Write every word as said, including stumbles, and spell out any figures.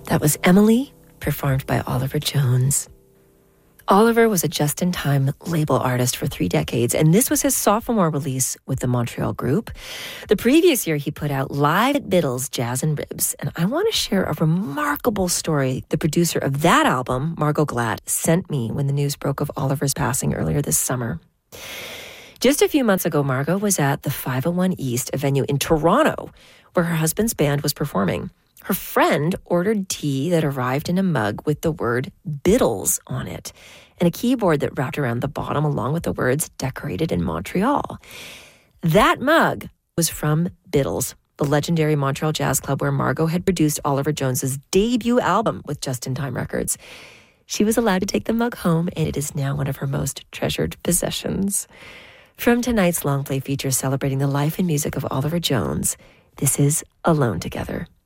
That was Emily, performed by Oliver Jones. Oliver was a just-in-time label artist for three decades, and this was his sophomore release with the Montreal group. The previous year, he put out Live at Biddle's Jazz and Ribs, and I want to share a remarkable story the producer of that album, Margot Glatt, sent me when the news broke of Oliver's passing earlier this summer. Just a few months ago, Margot was at the five oh one East, a venue in Toronto, where her husband's band was performing. Her friend ordered tea that arrived in a mug with the word Biddles on it, and a keyboard that wrapped around the bottom along with the words decorated in Montreal. That mug was from Biddles, the legendary Montreal Jazz Club where Margot had produced Oliver Jones's debut album with Just in Time Records. She was allowed to take the mug home, and it is now one of her most treasured possessions. From tonight's long play feature celebrating the life and music of Oliver Jones, this is Alone Together.